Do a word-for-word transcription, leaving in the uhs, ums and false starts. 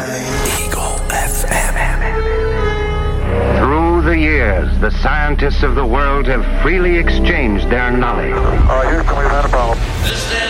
Eagle F M. Through the years, the scientists of the world have freely exchanged their knowledge. Uh, Houston, we've had a problem. This